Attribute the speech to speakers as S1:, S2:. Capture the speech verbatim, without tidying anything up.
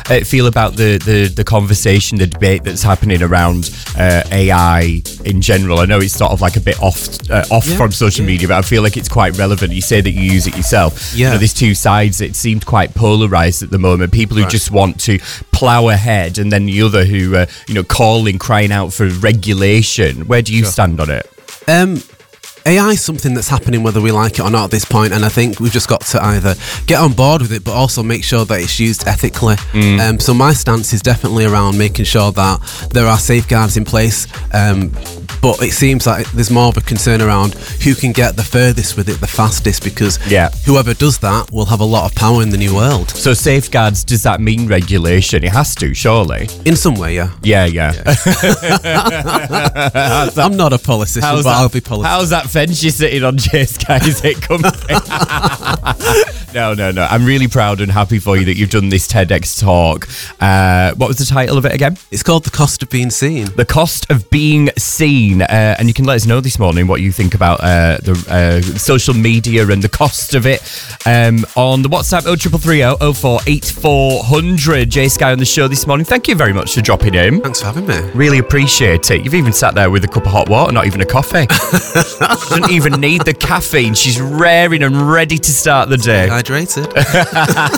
S1: uh, feel about the, the, the conversation, the debate that's happening around uh, A I in general? I know it's sort of like a bit off uh, off
S2: Yeah,
S1: from social
S2: yeah.
S1: media, but I feel like it's quite relevant. You say that you use it yourself.
S2: Yeah.
S1: You know, there's two sides. It seemed quite polarised at the moment. People who
S2: Right.
S1: just want to plough ahead, and then the other who, uh, you know, calling, crying out for regulation. Where do you
S2: Sure.
S1: stand on it?
S2: Um, A I is something that's happening whether we like it or not at this point, and I think we've just got to either get on board with it, but also make sure that it's used ethically.
S1: Mm.
S2: Um, so my stance is definitely around making sure that there are safeguards in place. Um, but it seems like there's more of a concern around who can get the furthest with it the fastest, because
S1: Yeah.
S2: whoever does that will have a lot of power in the new world.
S1: So safeguards, does that mean regulation? It has to, surely.
S2: In some way, yeah.
S1: Yeah, yeah.
S2: I'm not a politician,
S1: How's
S2: but
S1: that,
S2: I'll be politician.
S1: how's that fence you're sitting on, J Sky? Is it comfy? No, no, no. I'm really proud and happy for you that you've done this TEDx talk. Uh, what was the title of it again?
S2: It's called The Cost of Being Seen.
S1: The Cost of Being Seen. Uh, and you can let us know this morning what you think about uh, the uh, social media and the cost of it um, on the WhatsApp oh three three three oh oh four eight four hundred. J Sky on the show this morning. Thank you very much for dropping in.
S2: Thanks for having me.
S1: Really appreciate it. You've even sat there with a cup of hot water, not even a coffee. She doesn't even need the caffeine. She's raring and ready to start the day.
S2: Hydrated.